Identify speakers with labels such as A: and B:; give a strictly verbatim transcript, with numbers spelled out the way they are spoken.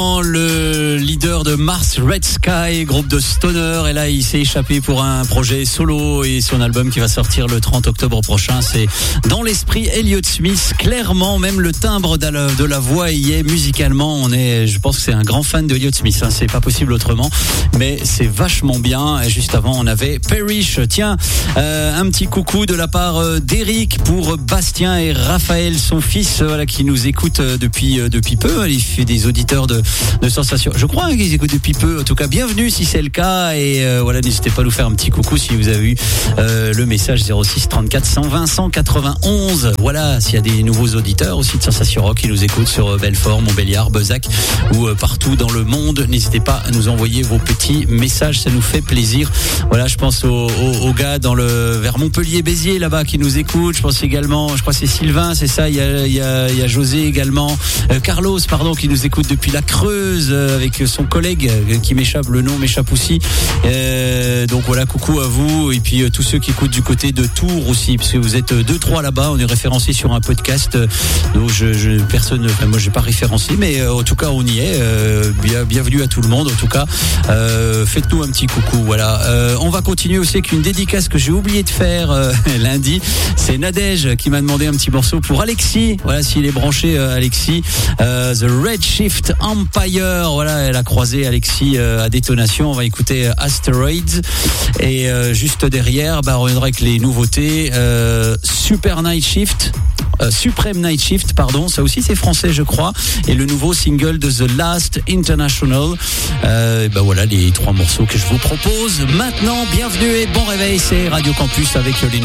A: Le leader de Mars Red Sky, groupe de stoner, et là il s'est échappé pour un projet solo et son album qui va sortir le trente octobre prochain. C'est dans l'esprit Elliott Smith, clairement, même le timbre de la, de la voix y est. Musicalement, on est, je pense que c'est un grand fan de Elliott Smith, hein, c'est pas possible autrement, mais c'est vachement bien. Et juste avant on avait Perish. Tiens, euh, un petit coucou de la part d'Eric pour Bastien et Raphaël, son fils, voilà, qui nous écoute depuis, depuis peu. Il fait des auditeurs de de sensations. Je crois qu'ils écoutent depuis peu. En tout cas, bienvenue si c'est le cas. Et euh, voilà, n'hésitez pas à nous faire un petit coucou si vous avez eu euh, le message zéro six trente-quatre cent vingt cent quatre-vingt-onze. Voilà, s'il y a des nouveaux auditeurs aussi de Sensation Rock qui nous écoutent sur Belfort, Montbéliard, Bezac ou euh, partout dans le monde, n'hésitez pas à nous envoyer vos petits messages. Ça nous fait plaisir. Voilà, je pense aux, aux, aux gars dans le vers Montpellier, Béziers là-bas qui nous écoutent. Je pense également, je crois que c'est Sylvain, c'est ça. Il y a, il y a, il y a José également, euh, Carlos, pardon, qui nous écoute depuis la Creuse avec son collègue qui m'échappe, le nom m'échappe aussi. Euh, donc voilà, coucou à vous et puis euh, tous ceux qui écoutent du côté de Tours aussi, parce que vous êtes deux trois là-bas. On est référencé sur un podcast. Donc je, je personne, enfin moi j'ai pas référencé, mais euh, en tout cas on y est. Euh, bien, bienvenue à tout le monde. En tout cas, euh, faites-nous un petit coucou. Voilà. Euh, on va continuer aussi avec une dédicace que j'ai oublié de faire euh, lundi. C'est Nadège qui m'a demandé un petit morceau pour Alexis. Voilà, s'il est branché, euh, Alexis. Euh, The Redshift Empire, voilà, elle a croisé Alexis euh, à Détonation. On va écouter euh, Asteroids et euh, juste derrière, bah, on reviendra avec les nouveautés. euh, Super Night Shift, euh, Supreme Night Shift, pardon, ça aussi c'est français je crois, et le nouveau single de The Last International. Euh, bah voilà les trois morceaux que je vous propose maintenant. Bienvenue et bon réveil, c'est Radio Campus avec les